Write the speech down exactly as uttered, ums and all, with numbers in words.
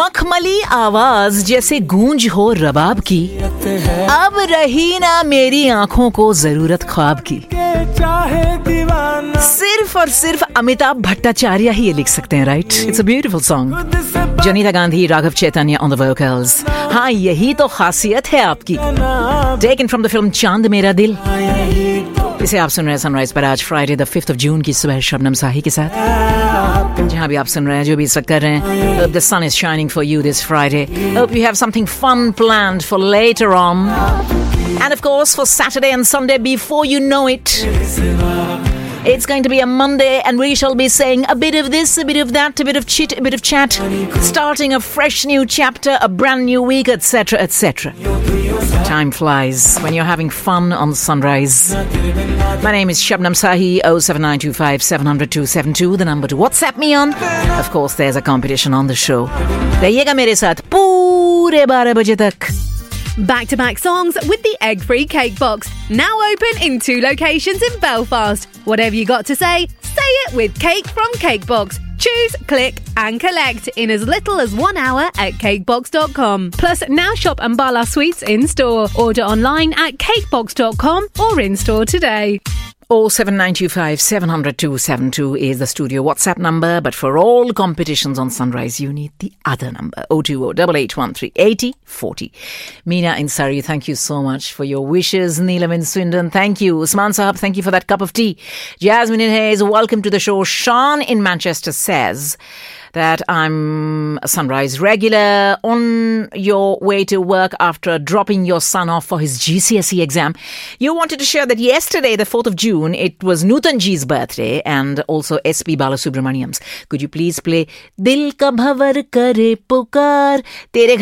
मखमली आवाज जैसे गूंज हो रबाब की, अब रही ना मेरी आंखों को जरूरत ख्वाब की। सिर्फ और सिर्फ अमिताभ भट्टाचार्य ही ये लिख सकते हैं, right? It's a beautiful song. Janita Gandhi, Raghav Chaitanya on the vocals. हाँ, यही तो खासियत है आपकी। टेकन फ्रॉम द फिल्म चांद मेरा दिल। इसे आप सुन रहे हैं सनराइज पर आज Friday the fifth of June की सुबह शबनम साही के साथ। जहां भी आप सुन रहे हैं, जो भी इस वक्त कर रहे हैं, hope the sun is shining for you this Friday. Hope you have something fun planned for later on. And of course for Saturday and Sunday before you know it. It's going to be a Monday and we shall be saying a bit of this, a bit of that, a bit of chit, a bit of chat, starting a fresh new chapter, a brand new week, et cetera, et cetera. Time flies when you're having fun on Sunrise. My name is Shabnam Sahi. oh seven nine two five seven zero zero two seven two, the number to WhatsApp me on. Of course, there's a competition on the show. रहिएगा मेरे साथ पूरे बारह बजे तक. Back-to-back songs with the egg-free cake box. Now open in two locations in Belfast. Whatever you got to say, say it with Cake from Cakebox. Choose, click and collect in as little as one hour at cakebox dot com. Plus, now shop Ambala Sweets in-store. Order online at cakebox dot com or in-store today. oh seven nine two five seven zero zero two seven two is the studio WhatsApp number, but for all competitions on Sunrise, you need the other number, oh two oh eight eight one three eight oh four oh. Meena in Surrey, thank you so much for your wishes. Neelam in Swindon, thank you. Usman Sahab, thank you for that cup of tea. Jasmine in Hayes, welcome to the show. Sean in Manchester says that I'm a Sunrise regular, on your way to work after dropping your son off for his G C S E exam. You wanted to share that yesterday, the fourth of June, it was Nutan Ji's birthday and also S P Balasubramaniam's. Could you please play Dil Ka Bhavar Kare Pukar Tere